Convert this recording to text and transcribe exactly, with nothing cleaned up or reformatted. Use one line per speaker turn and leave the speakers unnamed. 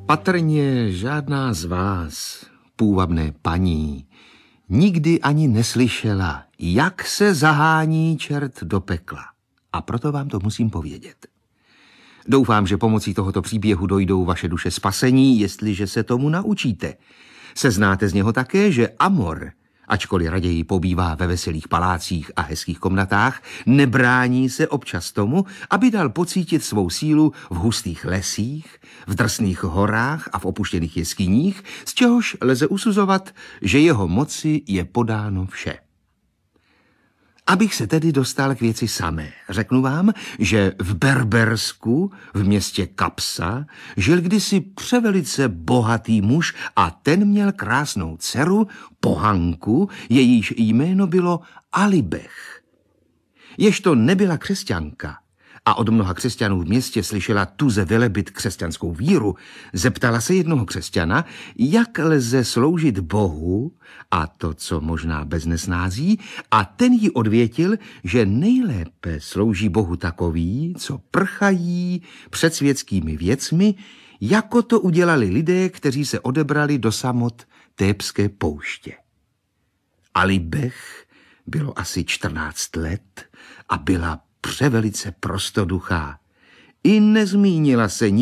Patrně žádná z vás, půvabné paní, nikdy ani neslyšela, jak se zahání čert do pekla. A proto vám to musím povědět. Doufám, že pomocí tohoto příběhu dojdou vaše duše spasení, jestliže se tomu naučíte. Seznáte z něho také, že Amor, ačkoliv raději pobývá ve veselých palácích a hezkých komnatách, nebrání se občas tomu, aby dal pocítit svou sílu v hustých lesích, v drsných horách a v opuštěných jeskyních, z čehož lze usuzovat, že jeho moci je podáno vše. Abych se tedy dostal k věci samé, řeknu vám, že v Berbersku, v městě Kapsa, žil kdysi převelice bohatý muž a ten měl krásnou dceru, pohanku, jejíž jméno bylo Alibech. Ježto nebyla křesťanka a od mnoha křesťanů v městě slyšela tuze velebit křesťanskou víru, zeptala se jednoho křesťana, jak lze sloužit Bohu, a to, co možná bez nesnází, a ten jí odvětil, že nejlépe slouží Bohu takový, co prchají před světskými věcmi, jako to udělali lidé, kteří se odebrali do samot Thébské pouště. Alibech bylo asi čtrnáct let a byla převelice prostoduchá. I nezmínila se